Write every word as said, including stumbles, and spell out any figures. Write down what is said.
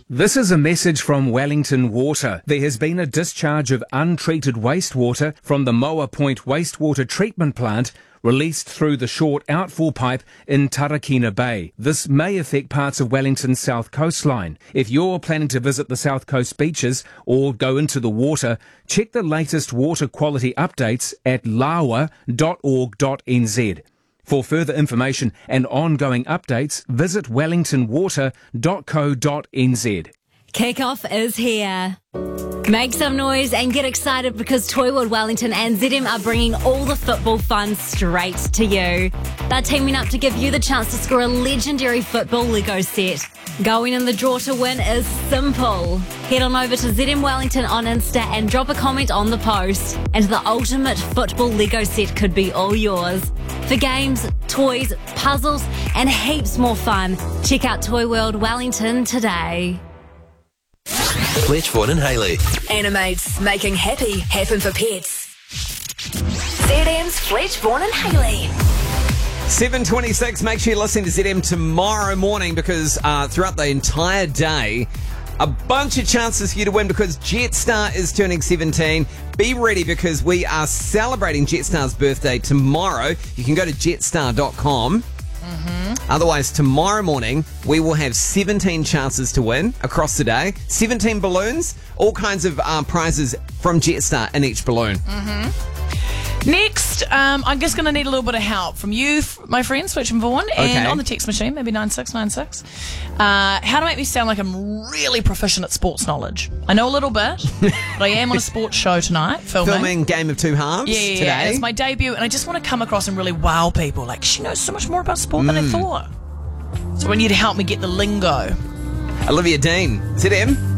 This is a message from Wellington Water. There has been a discharge of untreated wastewater from the Moa Point wastewater treatment plant released through the short outfall pipe in Tarakina Bay. This may affect parts of Wellington's south coastline. If you're planning to visit the south coast beaches or go into the water, check the latest water quality updates at lawa dot org dot n z. For further information and ongoing updates, visit wellington water dot co dot n z. Kickoff is here. Make some noise and get excited because Toy World Wellington and Z M are bringing all the football fun straight to you. They're teaming up to give you the chance to score a legendary football Lego set. Going in the draw to win is simple. Head on over to Z M Wellington on Insta and drop a comment on the post. And the ultimate football Lego set could be all yours. For games, toys, puzzles and heaps more fun, check out Toy World Wellington today. Fletch, Vaughan and Hayley. Animates making happy happen for pets. Z M's Fletch, Vaughan and Hayley. seven twenty-six, make sure you listen to Z M tomorrow morning because uh, throughout the entire day, a bunch of chances for you to win because Jetstar is turning seventeen. Be ready because we are celebrating Jetstar's birthday tomorrow. You can go to jetstar dot com. Mm-hmm. Otherwise, tomorrow morning, we will have seventeen chances to win across the day. seventeen balloons, all kinds of uh, prizes from Jetstar in each balloon. Mm-hmm. Next, um, I'm just going to need a little bit of help from you, f- my friends, Fletch and Vaughan, and Okay. on the text machine, maybe nine six nine six. Uh, how to make me sound like I'm really proficient at sports knowledge. I know a little bit, but I am on a sports show tonight, filming. Filming Game of Two Halves Yeah, yeah, today. yeah. It's my debut, and I just want to come across and really wow people. Like, she knows so much more about sport than I thought. So I need to help me get the lingo. Olivia Dean, Z M.